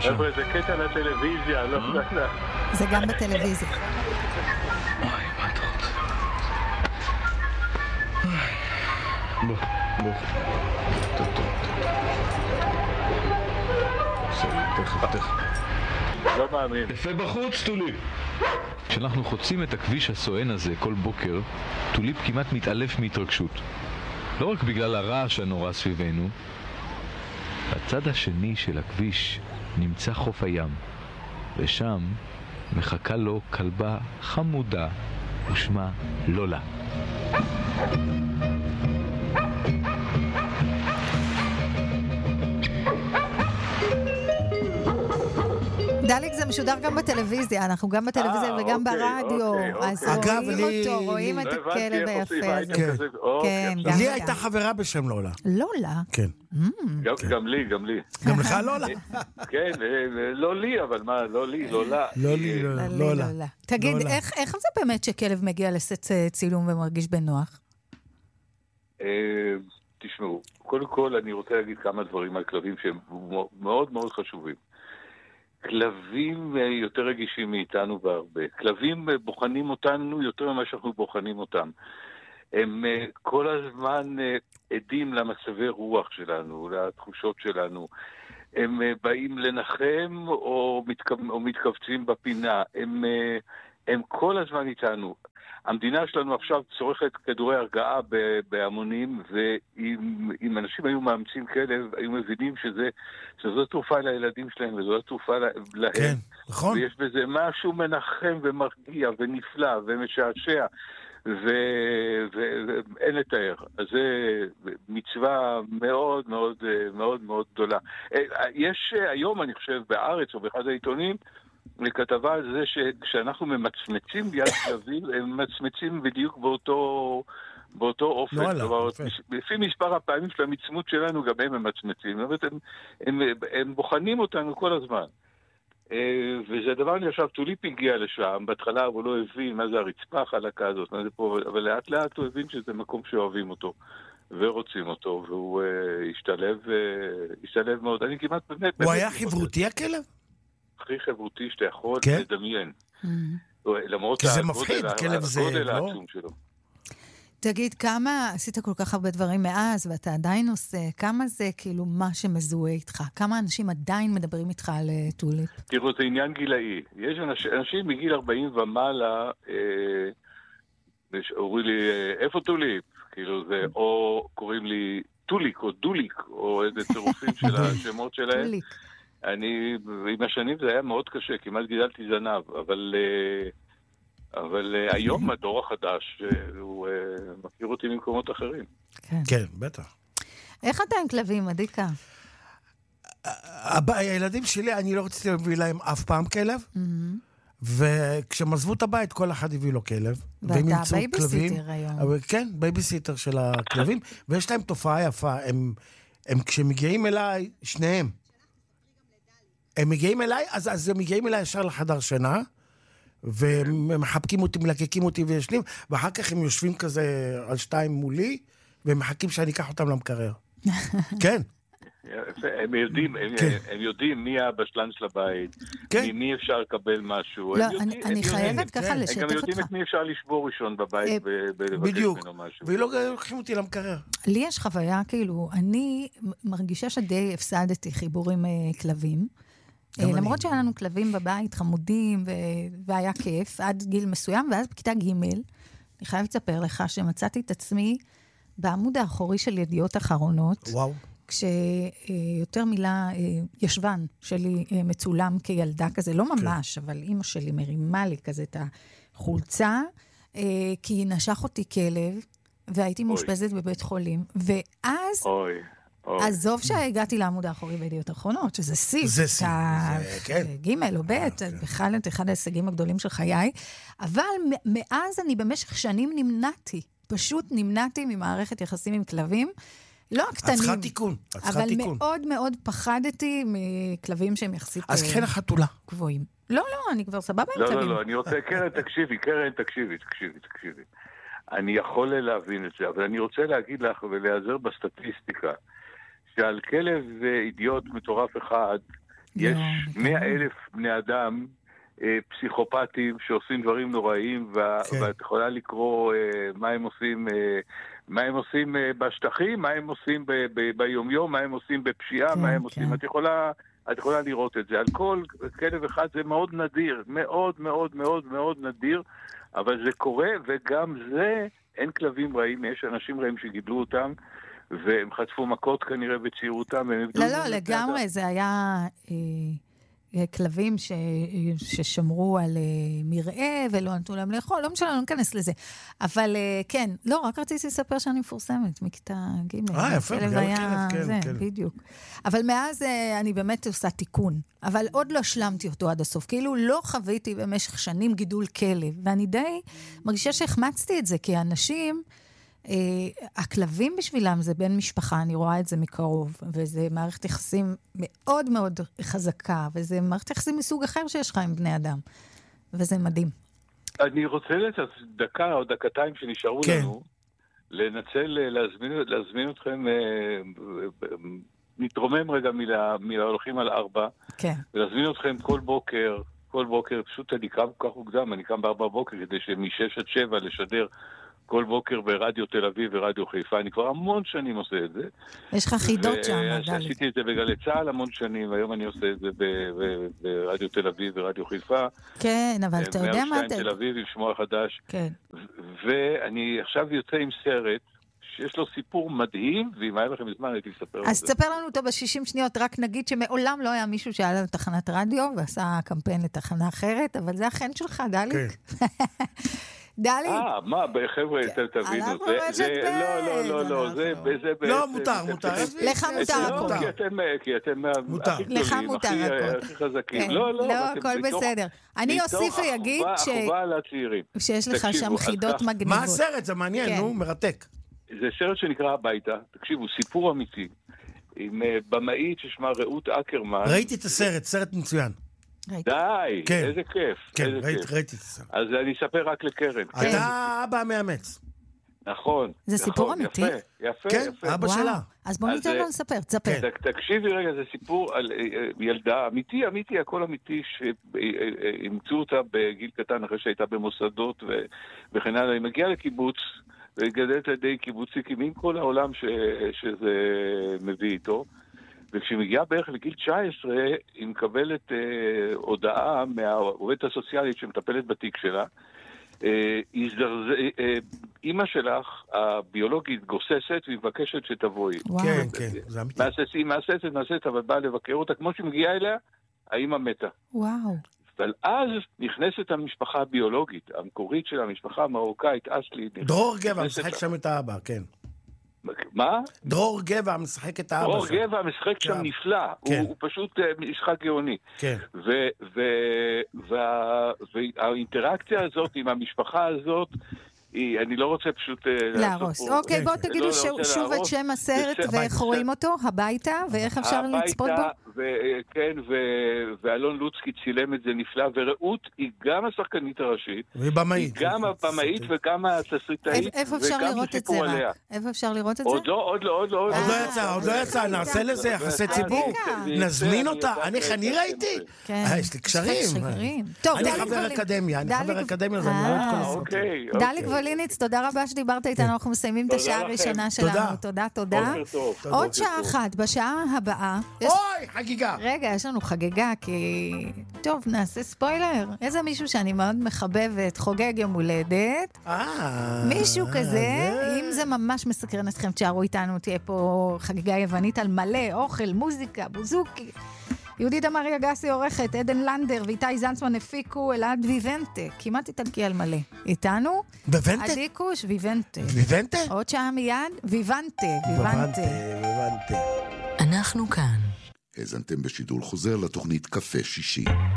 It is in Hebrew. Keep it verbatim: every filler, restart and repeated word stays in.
בבקשה. חבר'ה, זה קטע לטלוויזיה, לא יודע. זה גם בטלוויזיה. וואי, מה אתה רוצה? בוא, בוא. טוב, טוב, טוב. בסדר, תכף, תכף. לא מאמין. יפה בחוץ, טוליפ. כשאנחנו חוצים את הכביש הסואן הזה כל בוקר, טוליפ כמעט מתעלף מהתרגשות. לא רק בגלל הרעש הנורא סביבנו, בצד השני של הכביש נמצא חוף הים, ושם מחכה לו כלבה חמודה ושמה לולה. דליק זה משודר גם בטלוויזיה, אנחנו גם בטלוויזיה וגם ברדיו, אז רואים אותו, רואים את הכלב היפה הזה. כן, לי הייתה חברה בשם לולה. לולה? כן. גם לי, גם לי. גם לך לולה? כן, לא לי, אבל מה, לא לי, לולה. לא לי, לולה. תגיד, איך זה באמת שכלב מגיע לסט צילום ומרגיש בנוח? תשמעו, קודם כל אני רוצה להגיד כמה דברים על כלבים שהם מאוד מאוד חשובים. כלבים יותר רגישים מאיתנו בהרבה. כלבים בוחנים אותנו יותר ממה שאנחנו בוחנים אותם. הם כל הזמן עדים למצבי רוח שלנו, לתחושות שלנו. הם באים לנחם או, מתכו... או מתכווצים בפינה. הם, הם כל הזמן איתנו. המדינה שלנו עכשיו צורכת כדורי הרגעה בהמונים, ואם אנשים היו מאמצים כלב, היו מבינים שזה, שזו תרופה לילדים שלהם, וזו תרופה להם. כן, נכון. ויש בזה משהו מנחם ומרגיע ונפלא ומשעשע, ואין לתאר. אז זה מצווה מאוד מאוד מאוד מאוד גדולה. יש היום, אני חושב, בארץ או באחד העיתונים, לכתבה על זה שכשאנחנו ממצמצים ביד כלבים, הם ממצמצים בדיוק באותו, באותו אופן. לא עלה, לפי מספר הפעמים של המצמות שלנו, גם הם ממצמצים. הם, הם, הם בוחנים אותנו כל הזמן. וזה דבר אני עכשיו, טוליפ הגיע לשם, בהתחלה הוא לא הבין מה זה הרצפה החלקה הזאת, מה זה פה, אבל לאט לאט הוא הבין שזה מקום שאוהבים אותו ורוצים אותו, והוא השתלב, השתלב מאוד. אני כמעט באמת... הוא היה חברותי הכלב? הכי חברותי שאתה יכול לדמיין. למרות כי זה מפחיד, כלב זה, הגודל העצום שלו. תגיד, כמה עשית כל כך הרבה דברים מאז, ואתה עדיין עושה, כמה זה כאילו מה שמזוהה איתך? כמה אנשים עדיין מדברים איתך על טוליפ? תראו, זה עניין גילאי. יש אנשים מגיל ארבעים ומעלה, אומרים לי, איפה טוליפ? כאילו זה, או קוראים לי טוליק, או דוליק, או איזה צירופים של השמות שלהם. טוליק. אני, עם השנים זה היה מאוד קשה, כמעט גידלתי זנב, אבל, אבל היום הדור החדש, הוא מכיר אותי ממקומות אחרים. כן. כן, בטח. איך אתה עם כלבים, עדיקה? הילדים שלי, אני לא רציתי להביא להם אף פעם כלב, וכשהם עזבו את הבית, כל אחד הביא לו כלב. ואתה בייביסיטר היום. כן, בייביסיטר של הכלבים, ויש להם תופעה יפה, הם כשמגיעים אליי, שניהם, הם מגיעים אליי, אז, אז הם מגיעים אליי ישר לחדר שינה, ומחבקים אותי, מלקקים אותי וישנים, ואחר כך הם יושבים כזה על שתיים מולי, והם מחכים שאני אקח אותם למקרר. כן. הם יודעים, הם, כן. הם יודעים מי הבשלן של הבית, כן. ממי אפשר לקבל משהו. לא, הם אני, יודעים, אני הם חייבת יודעים, ככה כן. לשתף אותך. הם גם יודעים את מי אפשר לשבור ראשון בבית, בדיוק, ולא לוקחים אותי למקרר. לי יש חוויה, כאילו, אני מרגישה שדי הפסדתי חיבורים כלבים, למרות שהיה לנו כלבים בבית, חמודים, והיה כיף, עד גיל מסוים, ואז בכיתה ג' אני חייבת לספר לך שמצאתי את עצמי בעמוד האחורי של ידיעות אחרונות, וואו. כשיותר מילה ישבן שלי מצולם כילדה כזה, לא ממש, אבל אמא שלי מרימה לי כזה את החולצה, כי נשך אותי כלב, והייתי מאושפזת בבית חולים, ואז... אוי. עזוב שהגעתי לעמוד האחורי בידיעות האחרונות, שזה סי, זה סי, כן. ג' או ב', בכלל את אחד ההישגים הגדולים של חיי, אבל מאז אני במשך שנים נמנעתי, פשוט נמנעתי ממערכת יחסים עם כלבים, לא הקטנים, צריכה תיקון, אבל מאוד מאוד פחדתי מכלבים שהם יחסית אז כן החתולה. גבוהים. לא, לא, אני כבר סבבה עם כלבים. לא, לא, לא, אני רוצה, קרן, תקשיבי, קרן, תקשיבי, תקשיבי, תקשיבי. אני יכול להבין את זה, אבל אני רוצה להגיד לך ולהיעזר בסטטיסטיקה, שעל כלב אידיוט מטורף אחד, יש מאה אלף בני אדם פסיכופטים שעושים דברים נוראים, ואת יכולה לקרוא מה הם עושים, מה הם עושים בשטחים, מה הם עושים ביומיום, מה הם עושים בפשיעה, מה הם עושים. את יכולה, את יכולה לראות את זה. על כל כלב אחד זה מאוד נדיר, מאוד מאוד מאוד מאוד נדיר, אבל זה קורה, וגם זה, אין כלבים רעים, יש אנשים רעים שגידלו אותם, והם חטפו מכות כנראה בצעירותם. לא, לא, לגמרי, זה היה כלבים ש... ששמרו על מראה ולא נתנו להם לאכול, לא משנה, לא ניכנס לזה. אבל כן, לא, רק רציתי לספר שאני מפורסמת מכיתה ג'. אה, יפה, בגלל הכלב, כן, כן. בדיוק. אבל מאז אני באמת עושה תיקון, אבל עוד לא השלמתי אותו עד הסוף. כאילו לא חוויתי במשך שנים גידול כלב, ואני די מרגישה שהחמצתי את זה, כי האנשים... Uh, הכלבים בשבילם זה בן משפחה, אני רואה את זה מקרוב, וזה מערכת יחסים מאוד מאוד חזקה, וזה מערכת יחסים מסוג אחר שיש לך עם בני אדם, וזה מדהים. אני רוצה לתת דקה או דקתיים שנשארו כן. לנו, לנצל, להזמין, להזמין אתכם, נתרומם רגע מלהולכים על ארבע, כן. ולהזמין אתכם כל בוקר, כל בוקר, פשוט אני קם כל כך מוקדם, אני קם בארבע בוקר, כדי שמשש עד שבע לשדר, כל בוקר ברדיו תל אביב ורדיו חיפה, אני כבר המון שנים עושה את זה. יש לך חידות שם, דלי. עשיתי את זה בגלי צהל המון שנים, והיום אני עושה את זה ברדיו תל אביב ורדיו חיפה. כן, אבל אתה יודע מה אתה... תל אביב עם שמו החדש. כן. ואני עכשיו יוצא עם סרט, שיש לו סיפור מדהים, ואם היה לכם זמן הייתי לספר על זה. אז תספר לנו אותו ב-שישים שניות, רק נגיד שמעולם לא היה מישהו שהיה לנו תחנת רדיו, ועשה קמפיין לתחנה אחרת, אבל זה החן שלך, דליק. דלי. אה, מה, חבר'ה, תבינו, זה, לא, לא, לא, לא, זה, זה, לא, מותר, מותר. לך מותר הכל. כי אתם, כי אתם הכי גדולים, הכי חזקים. לא, לא, לא, הכל בסדר. אני אוסיף ויגיד שיש לך שם חידות מגניבות. מה הסרט? זה מעניין, נו, מרתק. זה סרט שנקרא הביתה, תקשיבו, סיפור אמיתי, עם במאית ששמה רעות אקרמן. ראיתי את הסרט, סרט מצוין. די, כן. איזה כיף. כן, איזה ראיתי, כיף. ראיתי את הסרט. אז אני אספר רק לקרן. אתה אבא המאמץ. נכון. זה נכון, סיפור אמיתי? יפה, יפה, כן, יפה. אבא שלה. אז בוא ניתן לו לספר, תספר. תקשיבי רגע, זה סיפור על ילדה אמיתי, אמיתי, הכל אמיתי, שאימצו אותה בגיל קטן אחרי שהייתה במוסדות וכן הלאה. היא מגיעה לקיבוץ, וגדלת על ידי קיבוציקים עם כל העולם ש, שזה מביא איתו, וכשהיא מגיעה בערך לגיל תשע עשרה, היא מקבלת אה, הודעה מהעובדת הסוציאלית שמטפלת בתיק שלה, אה, הזדרז... אה, אמא שלך, הביולוגית, גוססת והיא מבקשת שתבואי. כן, כן, זה אמיתי. היא מעשת, מעשת, אבל באה לבקר אותה, כמו שהיא מגיעה אליה, האמא מתה. וואו. אבל אז נכנסת המשפחה הביולוגית, המקורית של המשפחה המרוקאית, אסלי. דרור גבע משחק שם את האבא, כן. מה? דרור גבע משחק את האבא. דרור גבע משחק שם נפלא, הוא פשוט משחק גאוני. כן. והאינטראקציה הזאת עם המשפחה הזאת, אני לא רוצה פשוט... להרוס. אוקיי, בואו תגידו שוב את שם הסרט ואיך רואים אותו, הביתה, ואיך אפשר לצפות בו? כן, ואלון לוצקי צילם את זה נפלא, ורעות היא גם השחקנית הראשית, והיא במאית. היא גם הבמאית וגם התסריטאית, איפה אפשר לראות את זה רק? איפה אפשר לראות את זה? עוד לא, עוד לא, עוד לא. עוד לא יצא, עוד לא יצא, נעשה לזה יחסי ציבור. נזמין אותה, אני ראיתי. יש לי קשרים. אני חבר אקדמיה, אני חבר אקדמיה, אז אני רואה את כל הסרטים. דליק וליניץ, תודה רבה שדיברת איתנו, אנחנו מסיימים את השעה הראשונה שלנו. תודה, תודה. עוד שעה אחת, בשעה הבאה. אוי, חגיגה. רגע, יש לנו חגיגה, כי... טוב, נעשה ספוילר. איזה מישהו שאני מאוד מחבבת, חוגג יום הולדת. מישהו כזה, אם זה ממש מסקרן אתכם, תשארו איתנו, תהיה פה חגיגה יוונית על מלא, אוכל, מוזיקה, בוזוקי. יהודית אמרי אגסי עורכת, עדן לנדר ואיתי זנצמן הפיקו, אלעד ויבנטה, כמעט איטלקי על מלא. איתנו? ויבנטה? עדיקוש, ויבנטה. ויבנטה? עוד שעה מיד, ויבנטה, ויבנטה. ויבנטה. אנחנו כאן. הזנתם בשידור חוזר לתוכנית קפה שישי.